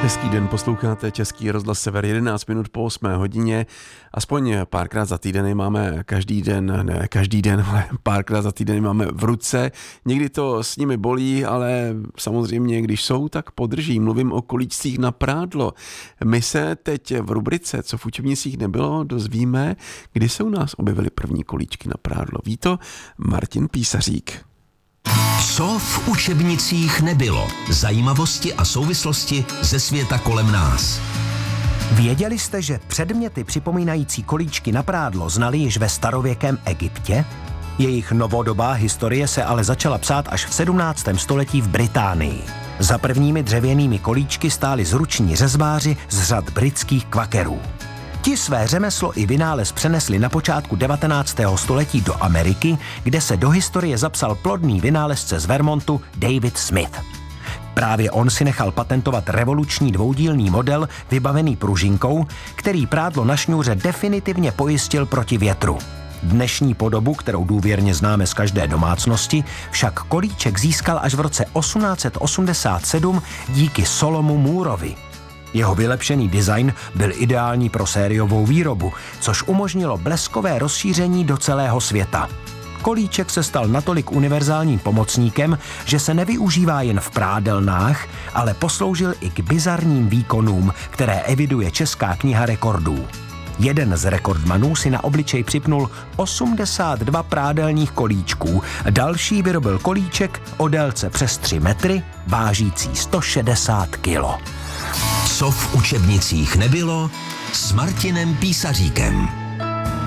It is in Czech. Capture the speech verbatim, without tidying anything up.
Hezký den, posloucháte Český rozhlas Sever, jedenáct minut po osmé hodině. Aspoň párkrát za týden máme každý den, ne každý den, ale párkrát za týden máme v ruce. Někdy to s nimi bolí, ale samozřejmě, když jsou, tak podrží. Mluvím o kolíčcích na prádlo. My se teď v rubrice Co v učebnicích nebylo dozvíme, kdy se u nás objevily první kolíčky na prádlo. Ví to Martin Písařík. Co v učebnicích nebylo? Zajímavosti a souvislosti ze světa kolem nás. Věděli jste, že předměty připomínající kolíčky na prádlo znali již ve starověkém Egyptě? Jejich novodobá historie se ale začala psát až v sedmnáctém století v Británii. Za prvními dřevěnými kolíčky stáli zruční řezbáři z řad britských kvakerů. Ti své řemeslo i vynález přenesli na počátku devatenáctého století do Ameriky, kde se do historie zapsal plodný vynálezce z Vermontu David Smith. Právě on si nechal patentovat revoluční dvoudílný model vybavený pružinkou, který prádlo na šňůře definitivně pojistil proti větru. Dnešní podobu, kterou důvěrně známe z každé domácnosti, však kolíček získal až v roce osmnáct set osmdesát sedm díky Solomu Mooreovi. Jeho vylepšený design byl ideální pro sériovou výrobu, což umožnilo bleskové rozšíření do celého světa. Kolíček se stal natolik univerzálním pomocníkem, že se nevyužívá jen v prádelnách, ale posloužil i k bizarním výkonům, které eviduje Česká kniha rekordů. Jeden z rekordmanů si na obličej připnul osmdesát dva prádelních kolíčků, další vyrobil kolíček o délce přes tři metry, vážící sto šedesát kilo. Co v učebnicích nebylo s Martinem Písaříkem.